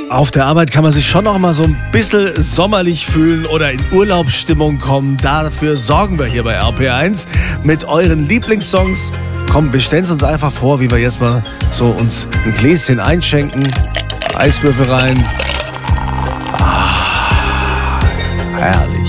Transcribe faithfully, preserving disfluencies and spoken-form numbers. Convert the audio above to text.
Auf der Arbeit kann man sich schon noch mal so ein bisschen sommerlich fühlen oder in Urlaubsstimmung kommen. Dafür sorgen wir hier bei R P eins mit euren Lieblingssongs. Komm, wir stellen es uns einfach vor, wie wir jetzt mal so uns ein Gläschen einschenken, Eiswürfel rein. Ah, herrlich.